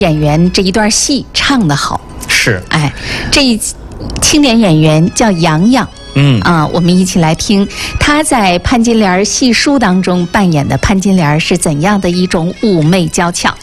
演员这一段戏唱得好。 是， 哎，这青年演员叫杨洋。我们一起来听他在潘金莲戏书当中扮演的潘金莲是怎样的一种妩媚娇俏。